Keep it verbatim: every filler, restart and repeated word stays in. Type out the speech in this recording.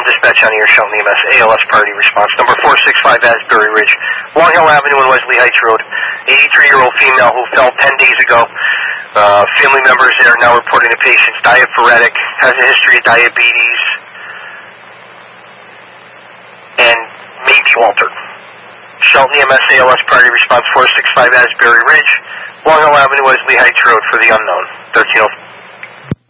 dispatch on your Shelton E M S, A L S priority response. Number four six five Asbury Ridge, Long Hill Avenue and Wesley Heights Road. eighty-three-year-old female who fell ten days ago. Uh, family members there are now reporting the patient's diaphoretic, has a history of diabetes, and may be altered. Shelton E M S, A L S priority response four six five Asbury Ridge, Long Hill Avenue, Wesley Heights Road for the unknown. thirteen oh